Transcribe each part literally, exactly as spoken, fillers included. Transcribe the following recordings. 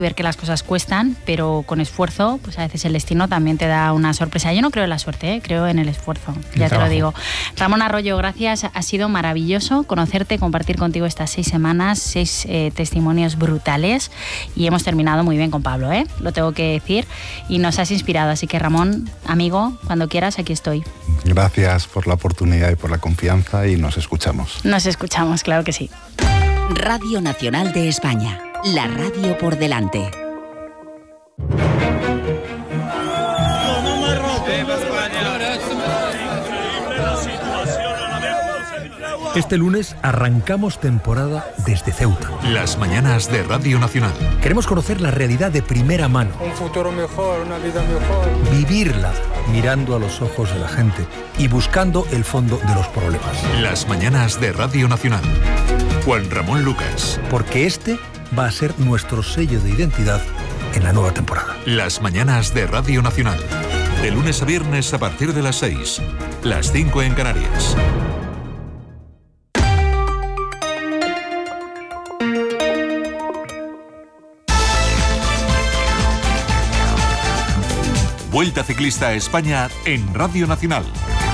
ver que las cosas cuestan, pero con esfuerzo, pues a veces el destino también te da una sorpresa. Yo no creo en la suerte, ¿eh? Creo en el esfuerzo, ya te lo digo. Ramón Arroyo, gracias, ha sido maravilloso conocerte, compartir contigo estas seis semanas, seis eh, testimonios brutales, y hemos terminado muy bien con Pablo, ¿eh? Lo tengo que decir, y nos has inspirado, así que Ramón, amigo, cuando quieras, aquí estoy. Gracias por la oportunidad y por la confianza, y nos escuchamos. Nos escuchamos, claro que sí. Radio Nacional de España. La radio por delante. Este lunes arrancamos temporada desde Ceuta. Las mañanas de Radio Nacional. Queremos conocer la realidad de primera mano. Un futuro mejor, una vida mejor. Vivirla mirando a los ojos de la gente y buscando el fondo de los problemas. Las mañanas de Radio Nacional. Juan Ramón Lucas. Porque este va a ser nuestro sello de identidad en la nueva temporada. Las mañanas de Radio Nacional. De lunes a viernes a partir de las seis. Las cinco en Canarias. Vuelta Ciclista a España en Radio Nacional.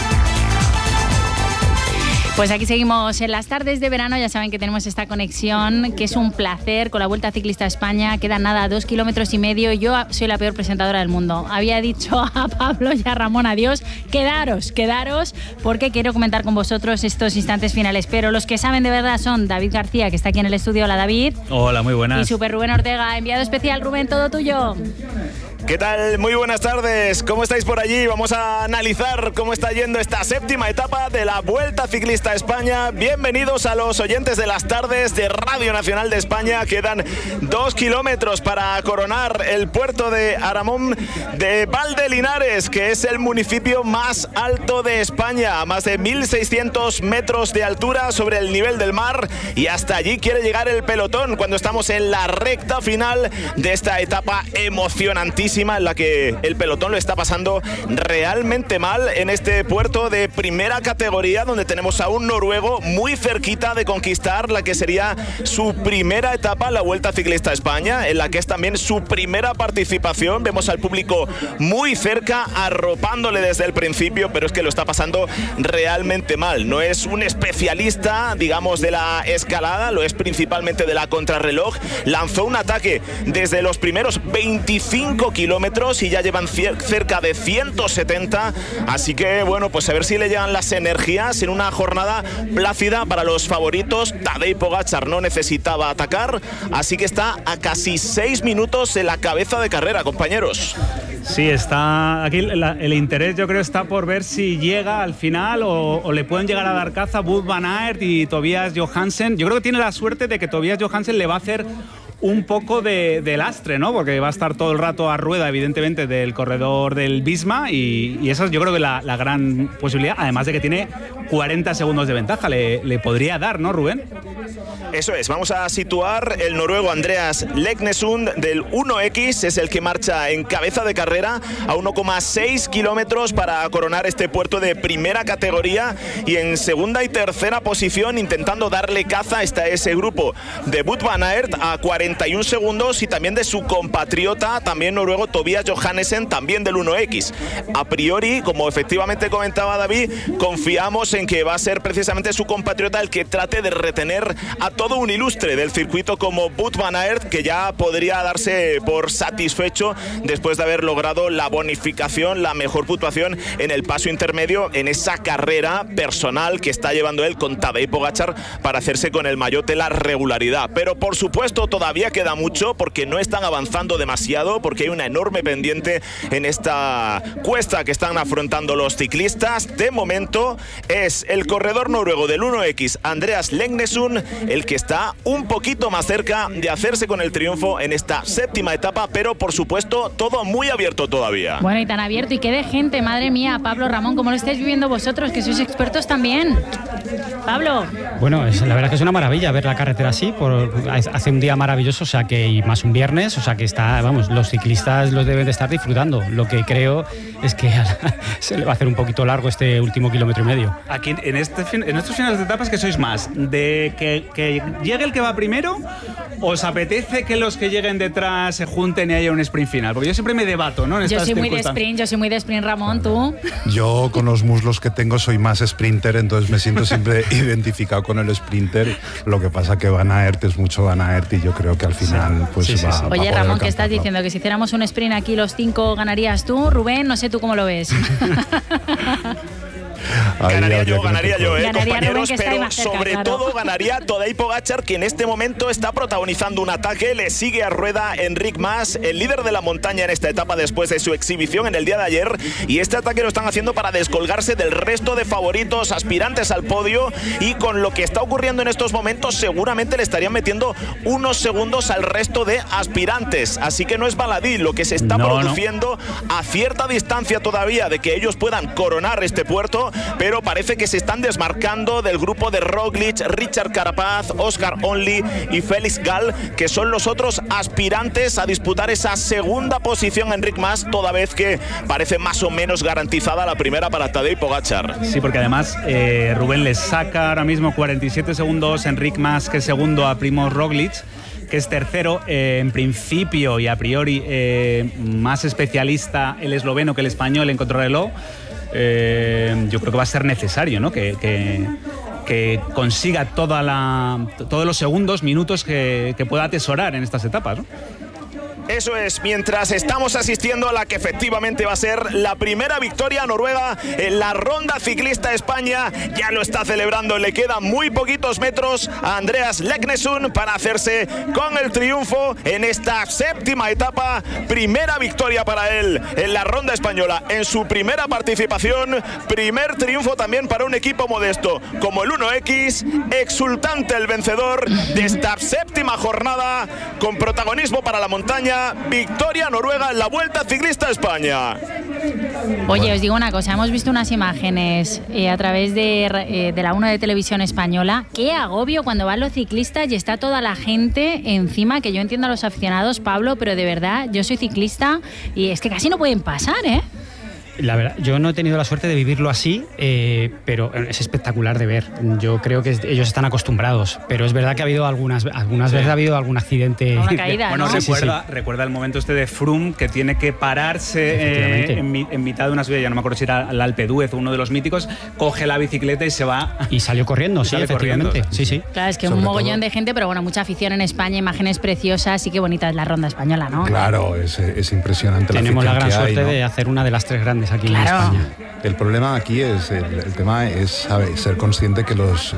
Pues aquí seguimos en las tardes de verano, ya saben que tenemos esta conexión, que es un placer con la Vuelta Ciclista a España. Quedan nada, dos kilómetros y medio. Yo soy la peor presentadora del mundo. Había dicho a Pablo y a Ramón adiós. Quedaros, quedaros, porque quiero comentar con vosotros estos instantes finales. Pero los que saben de verdad son David García, que está aquí en el estudio. Hola, David. Hola, muy buenas. Y Super Rubén Ortega, enviado especial. Rubén, todo tuyo. ¿Qué tal? Muy buenas tardes. ¿Cómo estáis por allí? Vamos a analizar cómo está yendo esta séptima etapa de la Vuelta Ciclista a España. Bienvenidos a los oyentes de las tardes de Radio Nacional de España. Quedan dos kilómetros para coronar el puerto de Aramón de Valdelinares, que es el municipio más alto de España, a más de mil seiscientos metros de altura sobre el nivel del mar, y hasta allí quiere llegar el pelotón cuando estamos en la recta final de esta etapa emocionantísima, en la que el pelotón lo está pasando realmente mal en este puerto de primera categoría, donde tenemos a un noruego muy cerquita de conquistar la que sería su primera etapa, la Vuelta Ciclista a España, en la que es también su primera participación. Vemos al público muy cerca, arropándole desde el principio, pero es que lo está pasando realmente mal. No es un especialista, digamos, de la escalada, lo es principalmente de la contrarreloj. Lanzó un ataque desde los primeros veinticinco kilómetros y ya llevan cerca de ciento setenta, así que bueno, pues a ver si le llegan las energías en una jornada plácida para los favoritos. Tadej Pogačar no necesitaba atacar, así que está a casi seis minutos en la cabeza de carrera, compañeros. Sí, está aquí la, el interés, yo creo, está por ver si llega al final o, o le pueden llegar a dar caza Wout van Aert y Tobias Johansen. Yo creo que tiene la suerte de que Tobias Johansen le va a hacer un poco de, de lastre, ¿no? Porque va a estar todo el rato a rueda, evidentemente, del corredor del Visma, y, y esa es, yo creo, que la, la gran posibilidad, además de que tiene cuarenta segundos de ventaja, le, le podría dar, ¿no, Rubén? Eso es, vamos a situar el noruego Andreas Leknesund del uno equis, es el que marcha en cabeza de carrera a uno coma seis kilómetros para coronar este puerto de primera categoría, y en segunda y tercera posición, intentando darle caza, está ese grupo de Wout van Aert a cuarenta y un segundos, y también de su compatriota, también noruego, Tobias Johansen, también del uno equis. A priori, como efectivamente comentaba David, confiamos en que va a ser precisamente su compatriota el que trate de retener a todo un ilustre del circuito como Wout van Aert, que ya podría darse por satisfecho después de haber logrado la bonificación, la mejor puntuación en el paso intermedio, en esa carrera personal que está llevando él con Tadej Pogačar para hacerse con el maillot de la regularidad. Pero por supuesto todavía queda mucho, porque no están avanzando demasiado, porque hay una enorme pendiente en esta cuesta que están afrontando los ciclistas. De momento es el corredor noruego del uno equis, Andreas Leknesund, el que está un poquito más cerca de hacerse con el triunfo en esta séptima etapa, pero por supuesto todo muy abierto todavía. Bueno, y tan abierto, y qué de gente, madre mía. Pablo, Ramón, ¿cómo lo estáis viviendo vosotros, que sois expertos también? Pablo. Bueno, es, la verdad que es una maravilla ver la carretera así, por, hace un día maravilloso, o sea que, y más un viernes, o sea que está, vamos, los ciclistas los deben de estar disfrutando. Lo que creo es que se le va a hacer un poquito largo este último kilómetro y medio. Aquí en, este, en estos finales de etapas, ¿qué sois más? ¿De que que, que llegue el que va primero? ¿Os apetece que los que lleguen detrás se junten y haya un sprint final? Porque yo siempre me debato, ¿no? En yo estas soy muy de sprint, yo soy muy de sprint, Ramón, ¿tú? Yo con los muslos que tengo soy más sprinter, entonces me siento siempre identificado con el sprinter. Lo que pasa que Van Aert es mucho Van Aert y yo creo que al final pues sí, sí, va, sí. va Oye, a poder Ramón, ¿qué estás alcanzarlo. diciendo? Que si hiciéramos un sprint aquí los cinco ganarías tú, Rubén, no sé tú cómo lo ves. Ahí Ganaría habría yo, que ganaría meter yo, eh, Ganaría compañeros, Rubén, que está ahí pero más cerca, sobre claro. todo ganaría Tadej Pogačar, que en este momento está protagonizando un ataque. Le sigue a rueda Enric Mas, el líder de la montaña en esta etapa después de su exhibición en el día de ayer. Y este ataque lo están haciendo para descolgarse del resto de favoritos aspirantes al podio. Y con lo que está ocurriendo en estos momentos, seguramente le estarían metiendo unos segundos al resto de aspirantes. Así que no es baladí lo que se está No, produciendo a cierta distancia todavía de que ellos puedan coronar este puerto, pero parece que se están desmarcando del grupo de Roglic, Richard Carapaz, Oscar Onley y Félix Gall, que son los otros aspirantes a disputar esa segunda posición. Enric Mas, toda vez que parece más o menos garantizada la primera para Tadej Pogačar. Sí, porque además eh, Rubén le saca ahora mismo cuarenta y siete segundos Enric Mas, que es segundo, a Primož Roglic, que es tercero. Eh, en principio y a priori eh, más especialista el esloveno que el español en contrarreloj. Eh, yo creo que va a ser necesario, ¿no? que, que, que consiga toda la, todos los segundos, minutos que, que pueda atesorar en estas etapas, ¿no? Eso es, mientras estamos asistiendo a la que efectivamente va a ser la primera victoria noruega en la Ronda Ciclista España. Ya lo está celebrando, le quedan muy poquitos metros a Andreas Leknesund para hacerse con el triunfo en esta séptima etapa. Primera victoria para él en la Ronda Española en su primera participación. Primer triunfo también para un equipo modesto como el uno equis. Exultante el vencedor de esta séptima jornada, con protagonismo para la montaña. Victoria noruega en la Vuelta Ciclista España. Oye, os digo una cosa, hemos visto unas imágenes eh, a través de, eh, de la uno de Televisión Española. Qué agobio cuando van los ciclistas y está toda la gente encima, que yo entiendo a los aficionados, Pablo, pero de verdad, yo soy ciclista y es que casi no pueden pasar, ¿eh? La verdad, yo no he tenido la suerte de vivirlo así, eh, pero es espectacular de ver. Yo creo que ellos están acostumbrados, pero es verdad que ha habido algunas, algunas sí. veces ha habido algún accidente. Una caída, bueno, ¿no? recuerda, sí, sí. recuerda el momento este de Froome, que tiene que pararse eh, en, en mitad de una subida, ya no me acuerdo si era el Alpe d'Huez o uno de los míticos, coge la bicicleta y se va. Y salió corriendo, sí, efectivamente. Sí, sí. Claro, es que Sobre un mogollón todo, de gente, pero bueno, mucha afición en España, imágenes preciosas, y qué bonita es la Ronda Española, ¿no? Claro, es, es impresionante. Tenemos la, la gran que suerte hay, ¿no? de hacer una de las tres grandes aquí claro. en España. El problema aquí es, el, el tema es, ¿sabes? Ser consciente que los...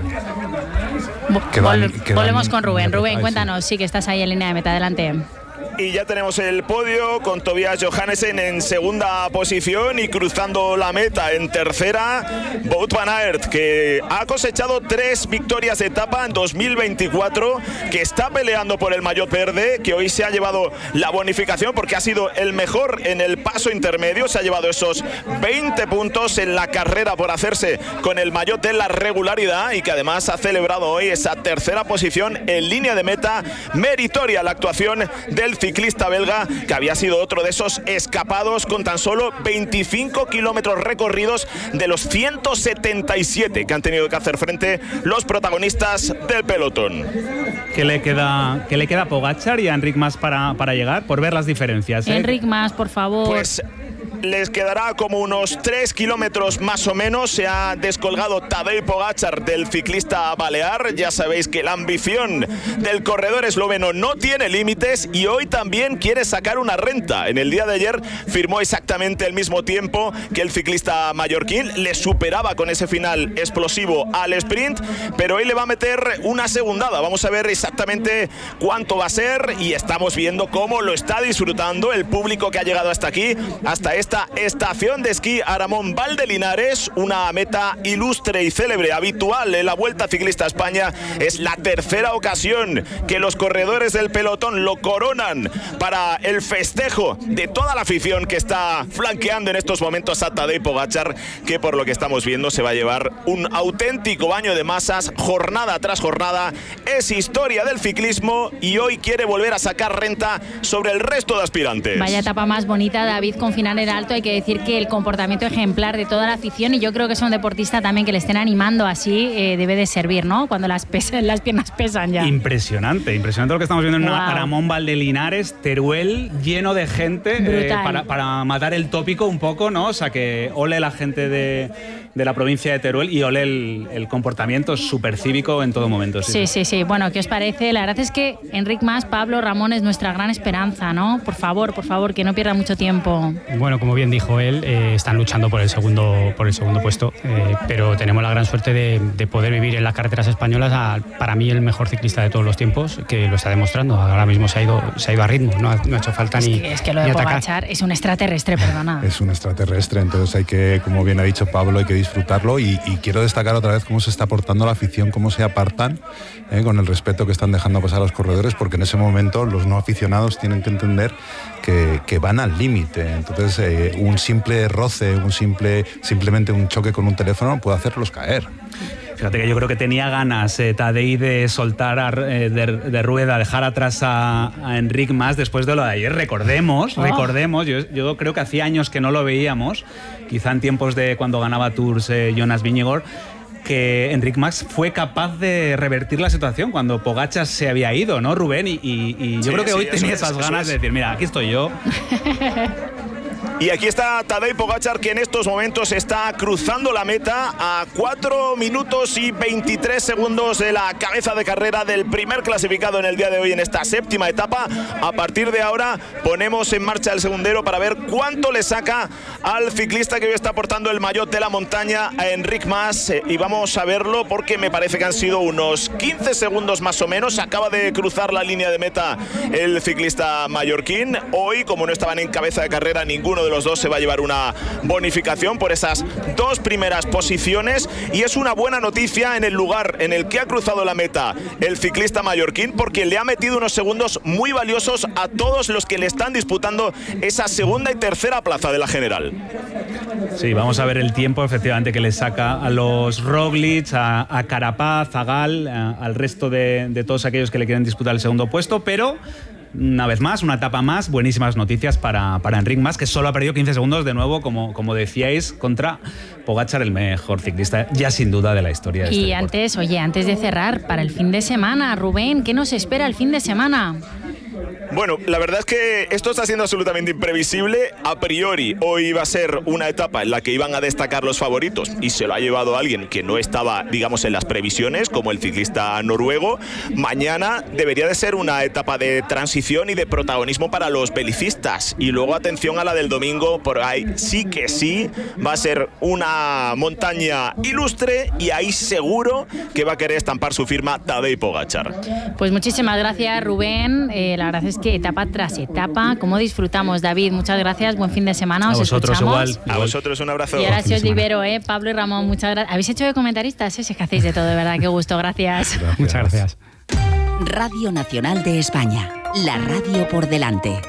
Que van, Vol que volvemos van, con Rubén. Rubén, sí. Cuéntanos, sí que estás ahí en línea de meta, adelante. Y ya tenemos el podio con Tobias Johannessen en segunda posición y cruzando la meta en tercera, Wout van Aert, que ha cosechado tres victorias de etapa en dos mil veinticuatro, que está peleando por el maillot verde, que hoy se ha llevado la bonificación porque ha sido el mejor en el paso intermedio, se ha llevado esos veinte puntos en la carrera por hacerse con el maillot de la regularidad, y que además ha celebrado hoy esa tercera posición en línea de meta. Meritoria la actuación del ciclista belga, que había sido otro de esos escapados con tan solo veinticinco kilómetros recorridos de los ciento setenta y siete que han tenido que hacer frente los protagonistas del pelotón. ¿Qué le queda, qué le queda a Pogačar y a Enric Mas para, para llegar? Por ver las diferencias, ¿eh? Enric Mas, por favor. Pues les quedará como unos tres kilómetros más o menos. Se ha descolgado Tadej Pogačar del ciclista balear. Ya sabéis que la ambición del corredor esloveno no tiene límites y hoy también quiere sacar una renta. En el día de ayer firmó exactamente el mismo tiempo que el ciclista mallorquín. Le superaba con ese final explosivo al sprint, pero hoy le va a meter una segundada. Vamos a ver exactamente cuánto va a ser, y estamos viendo cómo lo está disfrutando el público que ha llegado hasta aquí, hasta este esta estación de esquí Aramón Valdelinares, una meta ilustre y célebre, habitual en la Vuelta Ciclista España. Es la tercera ocasión que los corredores del pelotón lo coronan para el festejo de toda la afición que está flanqueando en estos momentos a Tadej Pogačar, que por lo que estamos viendo se va a llevar un auténtico baño de masas jornada tras jornada. Es historia del ciclismo y hoy quiere volver a sacar renta sobre el resto de aspirantes. Vaya etapa más bonita, David, con final en alto. Hay que decir que el comportamiento ejemplar de toda la afición, y yo creo que es un deportista también que le estén animando así, eh, debe de servir, ¿no? Cuando las, pesa, las piernas pesan ya. Impresionante, impresionante lo que estamos viendo en wow. una Aramón Valdelinares, Teruel, lleno de gente eh, para, para matar el tópico un poco, ¿no? O sea que ole la gente de, de la provincia de Teruel y ole el, el comportamiento súper cívico en todo momento. Sí, sí, sí, sí. Bueno, ¿qué os parece? La verdad es que Enric Mas, Pablo, Ramón es nuestra gran esperanza, ¿no? Por favor, por favor, que no pierda mucho tiempo. Bueno, como bien dijo él, eh, están luchando por el segundo, por el segundo puesto, eh, pero tenemos la gran suerte de, de poder vivir en las carreteras españolas a, para mí, el mejor ciclista de todos los tiempos, que lo está demostrando. Ahora mismo se ha ido, se ha ido a ritmo, no ha, no ha hecho falta es ni que, Es que lo de Pogačar es un extraterrestre, perdona. Es un extraterrestre, entonces hay que, como bien ha dicho Pablo, hay que disfrutarlo y, y quiero destacar otra vez cómo se está portando la afición, cómo se apartan eh, con el respeto que están dejando pasar a los corredores, porque en ese momento los no aficionados tienen que entender que, que van al límite. Entonces eh, un simple roce, un simple, simplemente un choque con un teléfono puede hacerlos caer. Fíjate que yo creo que tenía ganas eh, Tadej de soltar a, eh, de, de rueda, dejar atrás a, a Enric Mas después de lo de ayer. Recordemos, oh. recordemos, yo, yo creo que hacía años que no lo veíamos, quizá en tiempos de cuando ganaba Tours eh, Jonas Vingegaard, que Enric Mas fue capaz de revertir la situación cuando Pogačar se había ido, ¿no, Rubén? Y, y, y yo sí, creo que sí, hoy tenía es, esas ganas es. de decir, mira, aquí estoy yo. Y aquí está Tadej Pogačar, que en estos momentos está cruzando la meta a cuatro minutos y veintitrés segundos de la cabeza de carrera del primer clasificado en el día de hoy en esta séptima etapa. A partir de ahora ponemos en marcha el segundero para ver cuánto le saca al ciclista que hoy está portando el maillot de la montaña, a Enric Mas. Y vamos a verlo porque me parece que han sido unos quince segundos más o menos. Acaba de cruzar la línea de meta el ciclista mallorquín. Hoy, como no estaban en cabeza de carrera ninguno de los dos, se va a llevar una bonificación por esas dos primeras posiciones, y es una buena noticia en el lugar en el que ha cruzado la meta el ciclista mallorquín, porque le ha metido unos segundos muy valiosos a todos los que le están disputando esa segunda y tercera plaza de la general. Sí, vamos a ver el tiempo efectivamente que le saca a los Roglic, a, a Carapaz, a Gal, a, al resto de, de todos aquellos que le quieren disputar el segundo puesto, pero una vez más, una etapa más, buenísimas noticias para, para Enric Mas, que solo ha perdido quince segundos de nuevo, como, como decíais, contra Pogačar, el mejor ciclista ya sin duda de la historia de Y este antes, deporte. Oye, antes de cerrar, para el fin de semana, Rubén, ¿qué nos espera el fin de semana? Bueno, la verdad es que esto está siendo absolutamente imprevisible. A priori, hoy iba a ser una etapa en la que iban a destacar los favoritos y se lo ha llevado alguien que no estaba, digamos, en las previsiones, como el ciclista noruego. Mañana debería de ser una etapa de transición y de protagonismo para los belicistas. Y luego, atención a la del domingo, por ahí sí que sí, va a ser una montaña ilustre y ahí seguro que va a querer estampar su firma Tadej Pogačar. Pues muchísimas gracias, Rubén. Eh, la verdad es que etapa tras etapa, ¿cómo disfrutamos? David, muchas gracias, buen fin de semana. Os a vosotros escuchamos. igual, igual. A vosotros un abrazo. Y ahora sí os libero, ¿eh? Pablo y Ramón, muchas gracias. ¿Habéis hecho de comentaristas? ¿Eh? Si es que hacéis de todo, de verdad, qué gusto, gracias. Gracias. Muchas gracias. Radio Nacional de España, la radio por delante.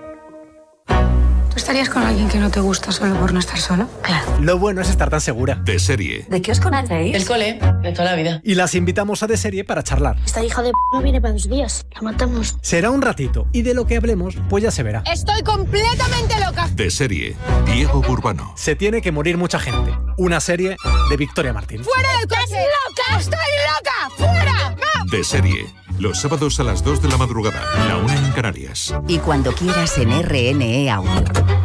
¿Tú estarías con alguien que no te gusta solo por no estar solo? Claro. Lo bueno es estar tan segura. De Serie. ¿De qué os conocéis? El cole, de toda la vida. Y las invitamos a De Serie para charlar. Esta hija de p no viene para dos días. La matamos. Será un ratito y de lo que hablemos, pues ya se verá. Estoy completamente loca. De Serie. Diego Burbano. Se tiene que morir mucha gente. Una serie de Victoria Martín. ¡Fuera del coche! ¡Estás loca! ¡Estoy loca! ¡Fuera! ¡No! De Serie. Los sábados a las dos de la madrugada. La una en Canarias. Y cuando quieras en R N E Audio.